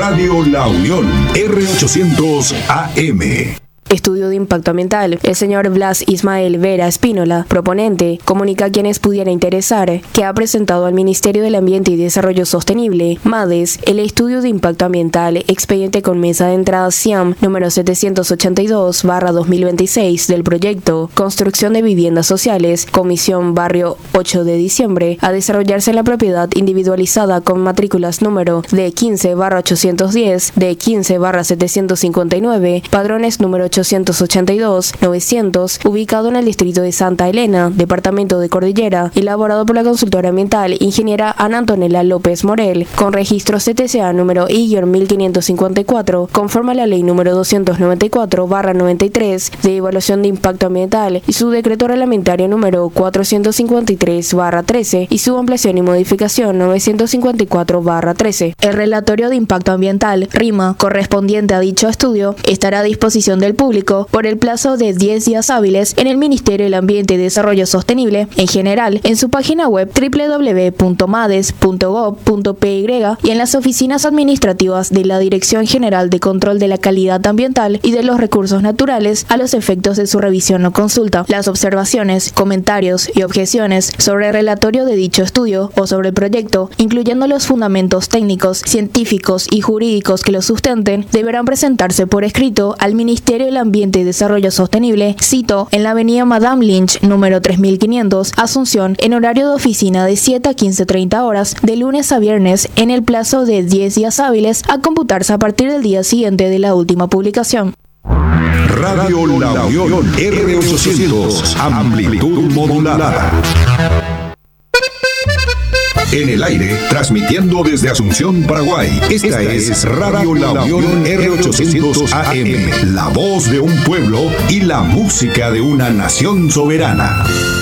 Radio La Unión, R800 AM. Estudio de impacto ambiental. El señor Blas Ismael Vera Espínola, proponente, comunica a quienes pudiera interesar que ha presentado al Ministerio del Ambiente y Desarrollo Sostenible, MADES, el estudio de impacto ambiental, expediente con mesa de entrada SIAM número 782/2026 del proyecto Construcción de Viviendas Sociales, Comisión Barrio 8 de diciembre, a desarrollarse en la propiedad individualizada con matrículas número de 15/810, de 15/759, padrones número 882-900, ubicado en el distrito de Santa Elena, departamento de Cordillera, elaborado por la consultora ambiental ingeniera Ana Antonella López Morel, con registro CTCA número I-1554, conforme a la ley número 294/93 de evaluación de impacto ambiental y su decreto reglamentario número 453/13 y su ampliación y modificación 954/13. El relatorio de impacto ambiental, RIMA, correspondiente a dicho estudio, estará a disposición del público por el plazo de 10 días hábiles en el Ministerio del Ambiente y Desarrollo Sostenible, en general, en su página web www.mades.gov.py y en las oficinas administrativas de la Dirección General de Control de la Calidad Ambiental y de los Recursos Naturales a los efectos de su revisión o consulta. Las observaciones, comentarios y objeciones sobre el relatorio de dicho estudio o sobre el proyecto, incluyendo los fundamentos técnicos, científicos y jurídicos que lo sustenten, deberán presentarse por escrito al Ministerio del Ambiente y Desarrollo Sostenible, cito, en la avenida Madame Lynch, número 3500, Asunción, en horario de oficina de 7 a 15:30 horas, de lunes a viernes, en el plazo de 10 días hábiles, a computarse a partir del día siguiente de la última publicación. Radio La Unión, R800, amplitud modulada. En el aire, transmitiendo desde Asunción, Paraguay. Esta es Radio La Unión R800 AM, la voz de un pueblo y la música de una nación soberana.